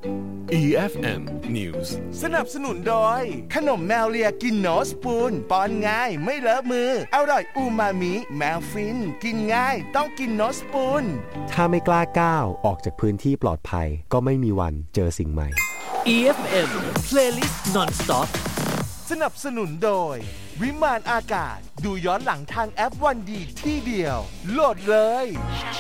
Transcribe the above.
EFM News สนับสนุนโดยขนมแมวเลียกินโนสปูนป้อนง่ายไม่เลอะมืออร่อยอูมามิแมวฟินกินง่ายต้องกินโนสปูนถ้าไม่กล้าก้าวออกจากพื้นที่ปลอดภัยก็ไม่มีวันเจอสิ่งใหม่ EFM Playlist Non-Stop สนับสนุนโดยวิมานอากาศดูย้อนหลังทางแอปวันดีที่เดียวโหลดเลย